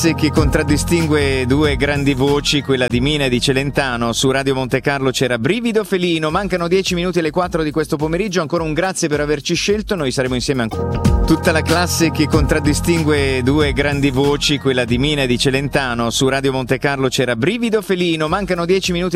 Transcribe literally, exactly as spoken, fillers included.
che contraddistingue due grandi voci, quella di Mina e di Celentano. Su Radio Monte Carlo c'era Brivido Felino. Mancano dieci minuti alle quattro di questo pomeriggio. Ancora un grazie per averci scelto. Noi saremo insieme ancora. Tutta la classe che contraddistingue due grandi voci, quella di Mina e di Celentano. Su Radio Monte Carlo c'era Brivido Felino. Mancano dieci minuti